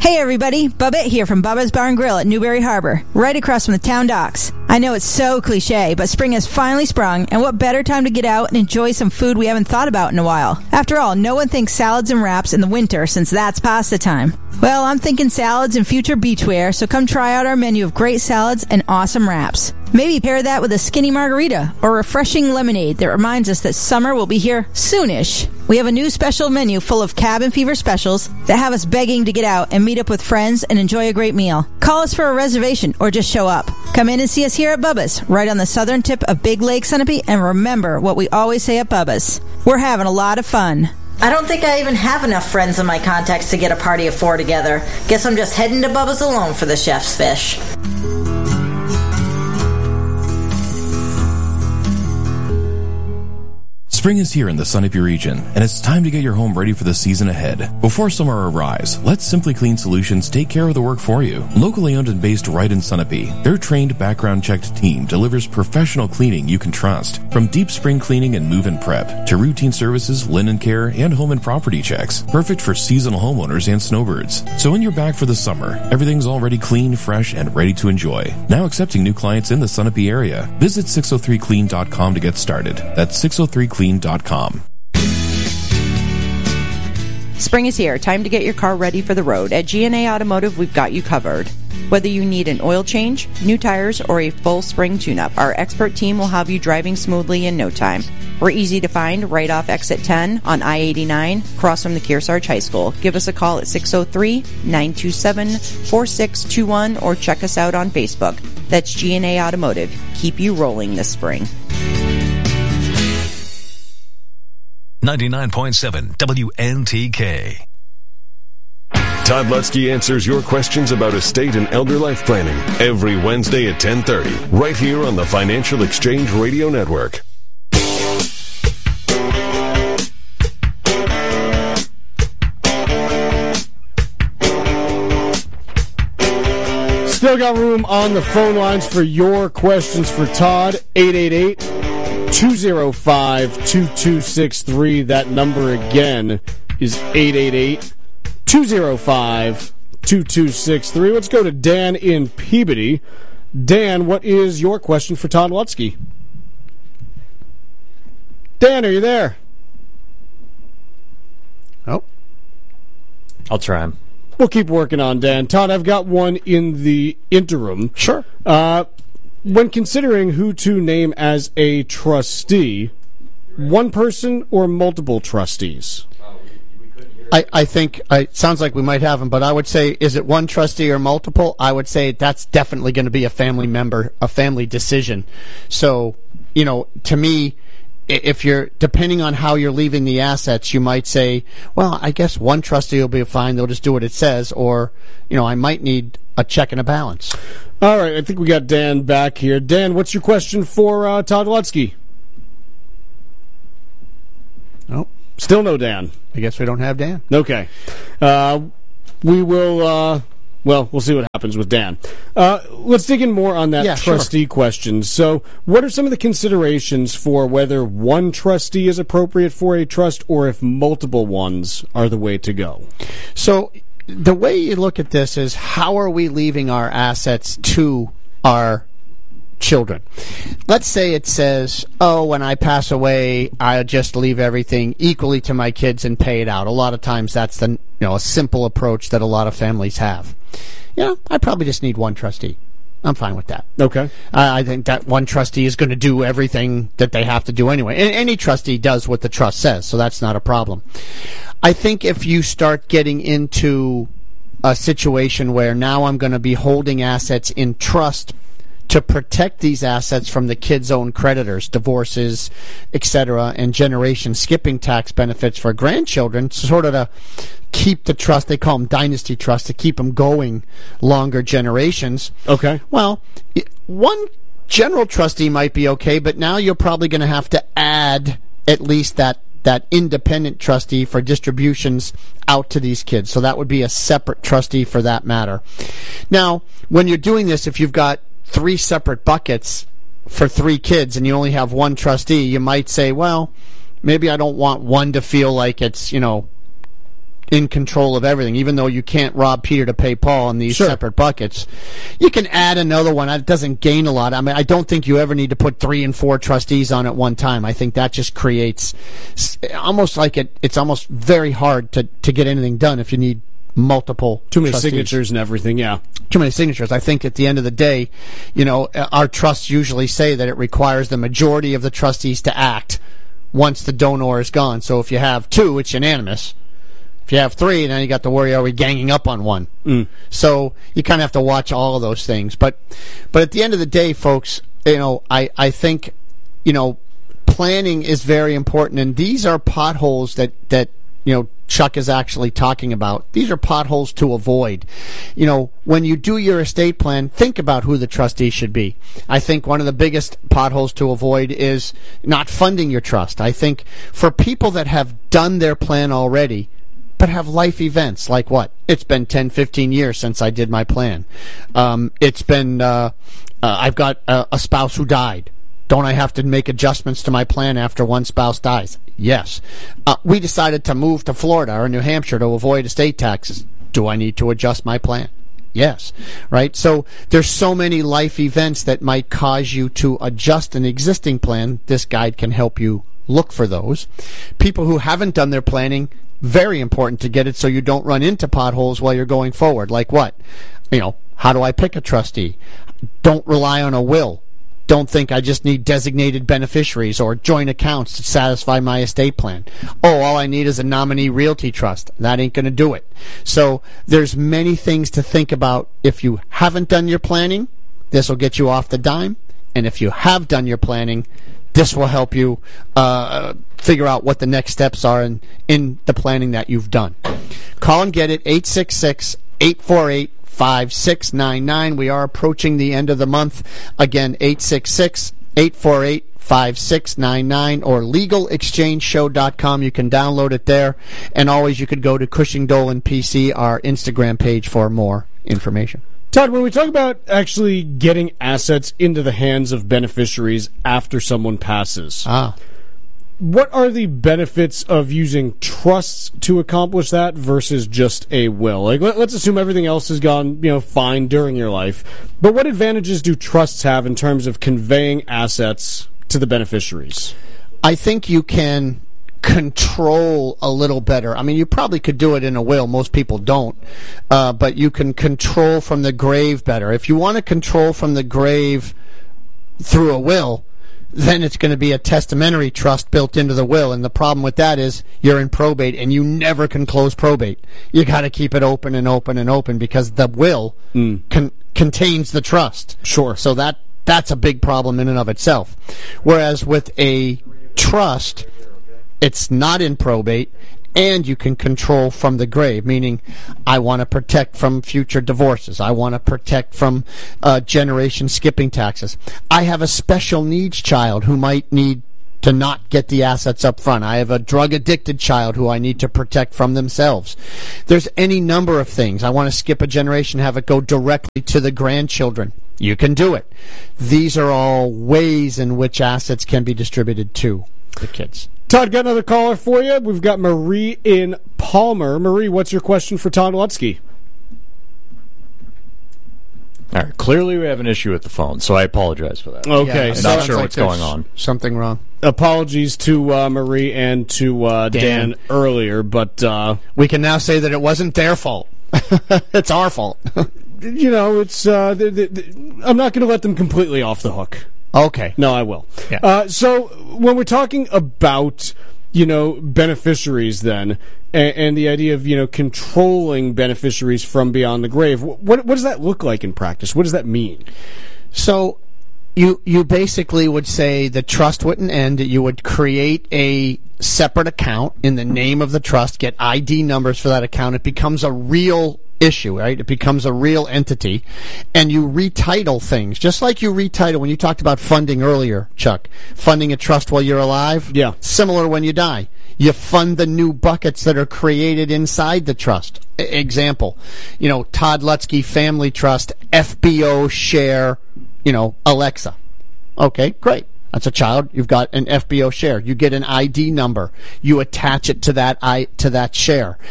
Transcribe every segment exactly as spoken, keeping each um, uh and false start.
Hey everybody, Bubba here from Bubba's Bar and Grill at Newberry Harbor, right across from the town docks. I know it's so cliche, but spring has finally sprung, and what better time to get out and enjoy some food we haven't thought about in a while. After all, no one thinks salads and wraps in the winter since that's pasta time. Well, I'm thinking salads and future beachwear, so come try out our menu of great salads and awesome wraps. Maybe pair that with a skinny margarita or refreshing lemonade that reminds us that summer will be here soonish. We have a new special menu full of cabin fever specials that have us begging to get out and meet up with friends and enjoy a great meal. Call us for a reservation or just show up. Come in and see us here at Bubba's, right on the southern tip of Big Lake, Sunapee, and remember what we always say at Bubba's. We're having a lot of fun. I don't think I even have enough friends in my contacts to get a party of four together. Guess I'm just heading to Bubba's alone for the chef's fish. Spring is here in the Sunapee region, and it's time to get your home ready for the season ahead. Before summer arrives, let Simply Clean Solutions take care of the work for you. Locally owned and based right in Sunapee, their trained, background-checked team delivers professional cleaning you can trust. From deep spring cleaning and move-in prep, to routine services, linen care, and home and property checks. Perfect for seasonal homeowners and snowbirds. So when you're back for the summer, everything's already clean, fresh, and ready to enjoy. Now accepting new clients in the Sunapee area. Visit six oh three clean dot com to get started. That's six oh three clean dot com. Spring is here. Time to get your car ready for the road. At G and A Automotive, we've got you covered. Whether you need an oil change, new tires, or a full spring tune-up, our expert team will have you driving smoothly in no time. We're easy to find right off exit ten on I eighty-nine, across from the Kearsarge High School. Give us a call at six oh three, nine two seven, four six two one or check us out on Facebook. That's G and A Automotive. Keep you rolling this spring. ninety-nine point seven W N T K. Todd Lutzke answers your questions about estate and elder life planning every Wednesday at ten thirty, right here on the Financial Exchange Radio Network. Still got room on the phone lines for your questions for Todd. eight eight eight, two oh five, two two six three. That number again is eight eight eight, two oh five, two two six three. Let's go to Dan in Peabody. Dan, what is your question for Todd Lutzke? Dan, are you there? Oh. I'll try him. We'll keep working on Dan. Todd, I've got one in the interim. Sure. Uh, when considering who to name as a trustee, one person or multiple trustees? I, I think it sounds like we might have them, but I would say, is it one trustee or multiple? I would say that's definitely going to be a family member, a family decision. So, you know, to me, if you're, depending on how you're leaving the assets, you might say, well, I guess one trustee will be fine. They'll just do what it says. Or, you know, I might need a check and a balance. All right. I think we got Dan back here. Dan, what's your question for uh, Todd Lutzke? Oh, still no Dan. I guess we don't have Dan. Okay. Uh, we will, uh, well, we'll see what happens with Dan. Uh, let's dig in more on that yeah, trustee sure. question. So what are some of the considerations for whether one trustee is appropriate for a trust or if multiple ones are the way to go? So the way you look at this is, how are we leaving our assets to our children? Let's say it says, oh, when I pass away, I'll just leave everything equally to my kids and pay it out. A lot of times that's the, you know, a simple approach that a lot of families have. You know, I probably just need one trustee. I'm fine with that. Okay. Uh, I think that one trustee is going to do everything that they have to do anyway. And any trustee does what the trust says, so that's not a problem. I think if you start getting into a situation where now I'm going to be holding assets in trust to protect these assets from the kids' own creditors, divorces, et cetera, and generation skipping tax benefits for grandchildren, sort of to keep the trust, they call them dynasty trusts, to keep them going longer generations. Okay. Well, one general trustee might be okay, but now you're probably going to have to add at least that that independent trustee for distributions out to these kids. So that would be a separate trustee for that matter. Now, when you're doing this, if you've got three separate buckets for three kids and you only have one trustee, you might say, well, maybe I don't want one to feel like it's, you know, in control of everything, even though you can't rob Peter to pay Paul in these Sure. separate buckets. You can add another one. It doesn't gain a lot. I mean, I don't think you ever need to put three and four trustees on at one time. I think that just creates s- almost like it. It's almost very hard to, to get anything done if you need multiple Too many trustees. signatures and everything, yeah. Too many signatures. I think at the end of the day, you know, our trusts usually say that it requires the majority of the trustees to act once the donor is gone. So if you have two, it's unanimous. If you have three, then you got to worry, are we ganging up on one? Mm. So you kind of have to watch all of those things. But but at the end of the day, folks, you know, I, I think, you know, planning is very important. And these are potholes that, that, you know, Chuck is actually talking about. These are potholes to avoid. You know, when you do your estate plan, think about who the trustee should be. I think one of the biggest potholes to avoid is not funding your trust. I think for people that have done their plan already, but have life events like what? It's been ten, fifteen years since I did my plan. Um, it's been, uh, uh, I've got a, a spouse who died. Don't I have to make adjustments to my plan after one spouse dies? Yes. Uh, we decided to move to Florida or New Hampshire to avoid estate taxes. Do I need to adjust my plan? Yes. Right? So there's so many life events that might cause you to adjust an existing plan. This guide can help you look for those. People who haven't done their planning, very important to get it so you don't run into potholes while you're going forward. Like what? You know, how do I pick a trustee? Don't rely on a will. Don't think I just need designated beneficiaries or joint accounts to satisfy my estate plan. Oh, all I need is a nominee realty trust. That ain't going to do it. So there's many things to think about. If you haven't done your planning, this will get you off the dime. And if you have done your planning, this will help you uh, figure out what the next steps are in, in the planning that you've done. Call and get it, eight six six, eight four eight, five six nine nine. We are approaching the end of the month. Again, eight six six, eight four eight, five six nine nine or legal exchange show dot com. You can download it there. And always you could go to Cushing Dolan P C, our Instagram page, for more information. Todd, when we talk about actually getting assets into the hands of beneficiaries after someone passes, Ah. what are the benefits of using trusts to accomplish that versus just a will? Like, let, let's assume everything else has gone, you know, fine during your life, but what advantages do trusts have in terms of conveying assets to the beneficiaries? I think you can control a little better. I mean, you probably could do it in a will. Most people don't. Uh, but you can control from the grave better. If you want to control from the grave through a will, then it's going to be a testamentary trust built into the will. And the problem with that is you're in probate and you never can close probate. You got to keep it open and open and open because the will Mm. con- contains the trust. Sure. So that that's a big problem in and of itself. Whereas with a trust, it's not in probate, and you can control from the grave, meaning I want to protect from future divorces. I want to protect from uh, generation skipping taxes. I have a special needs child who might need to not get the assets up front. I have a drug-addicted child who I need to protect from themselves. There's any number of things. I want to skip a generation, have it go directly to the grandchildren. You can do it. These are all ways in which assets can be distributed to the kids. Todd, got another caller for you. We've got Marie in Palmer. Marie, what's your question for Todd Lutzke? All right. Clearly, we have an issue with the phone, so I apologize for that. Okay, Yeah, I'm so not sure like what's there's going on. Something wrong. apologies to uh, Marie and to uh, Dan. Dan. earlier, but uh, We can now say that it wasn't their fault. It's our fault. you know, it's. Uh, th- th- th- I'm not going to let them completely off the hook. Okay. No, I will. Yeah. Uh, so when we're talking about, you know, beneficiaries then, and, and the idea of, you know, controlling beneficiaries from beyond the grave, what, what does that look like in practice? What does that mean? So you you basically would say the trust wouldn't end. You would create a separate account in the name of the trust, get I D numbers for that account. It becomes a real issue, right? It becomes a real entity, and you retitle things, just like you retitle when you talked about funding earlier, Chuck. Funding a trust while you're alive, Yeah. similar when you die. You fund the new buckets that are created inside the trust. E- example, you know, Todd Lutzke Family Trust, F B O share, you know, Alexa. Okay, great. That's a child. You've got an F B O share. You get an I D number. You attach it to that I to that share.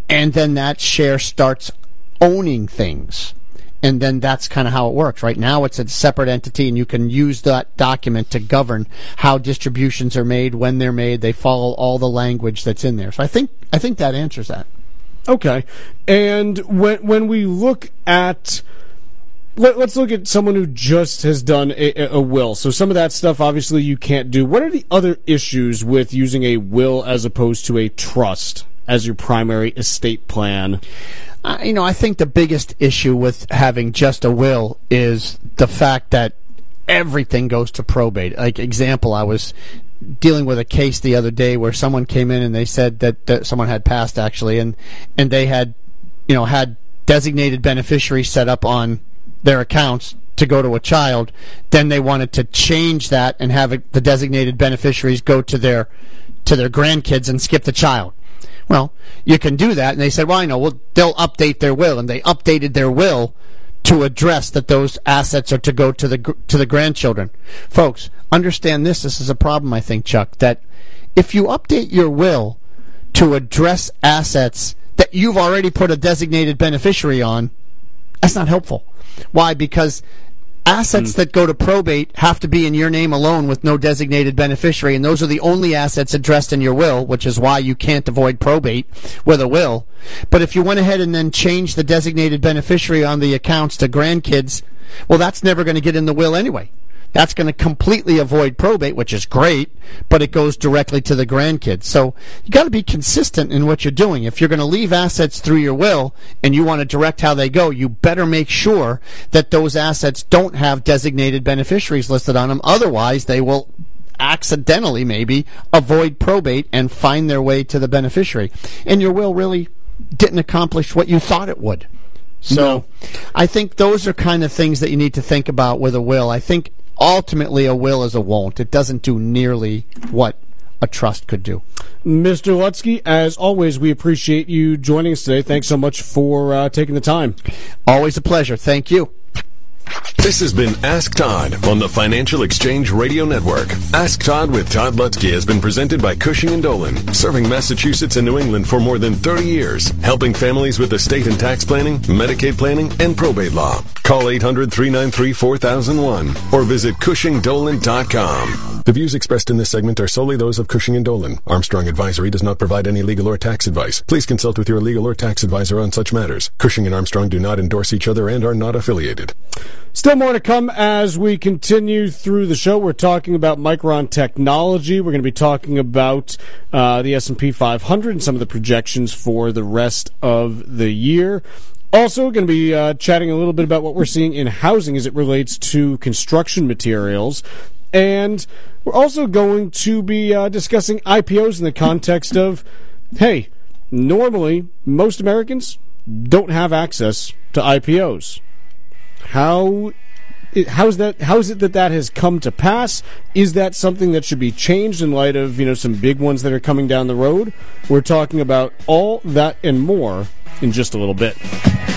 and then that share starts owning things. And then that's kind of how it works. Right now it's a separate entity, and you can use that document to govern how distributions are made, when they're made. They follow all the language that's in there. So I think I think that answers that. Okay. And when when we look at let, let's look at someone who just has done a, a will. So some of that stuff obviously you can't do. What are the other issues with using a will as opposed to a trust as your primary estate plan? Uh, you know, I think the biggest issue with having just a will is the fact that everything goes to probate. Like, example, I was dealing with a case the other day where someone came in and they said that, that someone had passed, actually, and, and they had, you know, had designated beneficiaries set up on their accounts to go to a child. Then they wanted to change that and have it, the designated beneficiaries go to their to their grandkids and skip the child. Well, you can do that, and they said, well, I know, well, they'll update their will, and they updated their will to address that those assets are to go to the to the grandchildren. Folks, understand this. This is a problem, I think, Chuck, that if you update your will to address assets that you've already put a designated beneficiary on, that's not helpful. Why? Because assets mm. that go to probate have to be in your name alone with no designated beneficiary, and those are the only assets addressed in your will, which is why you can't avoid probate with a will. But if you went ahead and then changed the designated beneficiary on the accounts to grandkids, well, that's never going to get in the will anyway. That's going to completely avoid probate, which is great, but it goes directly to the grandkids. So you got to be consistent in what you're doing. If you're going to leave assets through your will and you want to direct how they go, you better make sure that those assets don't have designated beneficiaries listed on them. Otherwise, they will accidentally maybe avoid probate and find their way to the beneficiary. And your will really didn't accomplish what you thought it would. So no. I think those are kind of things that you need to think about with a will. I think ultimately a will is a won't. It doesn't do nearly what a trust could do. Mister Lutsky, as always, we appreciate you joining us today. Thanks so much for uh, taking the time. Always a pleasure. Thank you. This has been Ask Todd on the Financial Exchange Radio Network. Ask Todd with Todd Lutsky has been presented by Cushing and Dolan, serving Massachusetts and New England for more than thirty years, helping families with estate and tax planning, Medicaid planning, and probate law. Call eight hundred, three nine three, four thousand one or visit cushing dolan dot com. The views expressed in this segment are solely those of Cushing and Dolan. Armstrong Advisory does not provide any legal or tax advice. Please consult with your legal or tax advisor on such matters. Cushing and Armstrong do not endorse each other and are not affiliated. Still more to come as we continue through the show. We're talking about Micron Technology. We're going to be talking about uh, the S and P five hundred and some of the projections for the rest of the year. Also going to be uh, chatting a little bit about what we're seeing in housing as it relates to construction materials. And we're also going to be uh, discussing I P Os in the context of, hey, normally most Americans don't have access to I P Os. How how's that? How is it that that has come to pass? Is that something that should be changed in light of, you know, some big ones that are coming down the road? We're talking about all that and more in just a little bit.